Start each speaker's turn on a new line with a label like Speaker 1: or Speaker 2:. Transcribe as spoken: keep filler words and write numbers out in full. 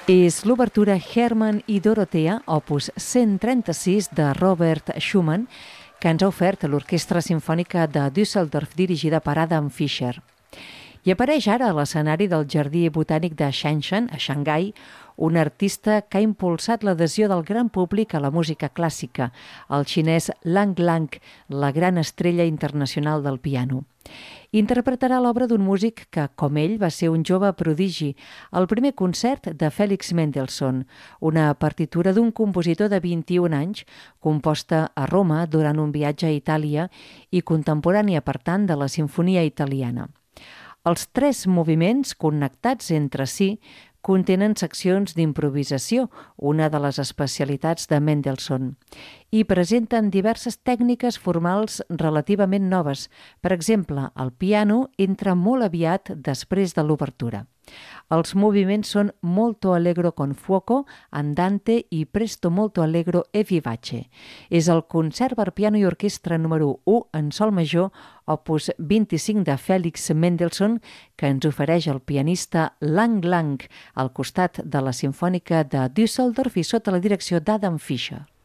Speaker 1: És l'obertura Hermann i Dorothea, opus cent trenta-sis de Robert Schumann, que ens ha ofert l'Orquestra Simfònica de Düsseldorf, dirigida per Adam Fischer. I apareix ara a l'escenari del Jardí Botànic de Shenzhen, a Xangai, un artista que ha impulsat l'adhesió del gran públic a la música clàssica, el xinès Lang Lang, la gran estrella internacional del piano. Interpretarà l'obra d'un músic que, com ell, va ser un jove prodigi, el primer concert de Félix Mendelssohn, una partitura d'un compositor de vint-i-un anys, composta a Roma durant un viatge a Itàlia i contemporània, per tant, de la Simfonia Italiana. Els tres moviments, connectats entre si, contenen seccions d'improvisació, una de les especialitats de Mendelssohn, i presenten diverses tècniques formals relativament noves. Per exemple, el piano entra molt aviat després de l'obertura. Els moviments són molto allegro con fuoco, andante i presto molto allegro e vivace. És el concert per piano i orquestra número u en sol major, opus vint-i-cinc de Félix Mendelssohn, que ens ofereix el pianista Lang Lang, al costat de la Simfònica de Düsseldorf i sota la direcció d'Adam Fischer.